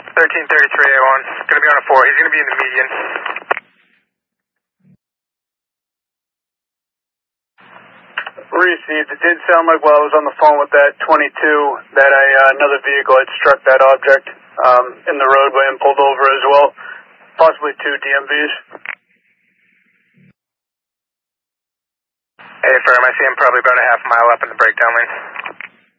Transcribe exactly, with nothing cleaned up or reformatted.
thirteen thirty-three A one. Gonna be on a four. He's gonna be in the median. Received. It did sound like while I was on the phone with that twenty-two that a, uh, another vehicle had struck that object um, in the roadway and pulled over as well. Possibly two D M Vs. Hey, firm, I see him probably about a half mile up in the breakdown lane.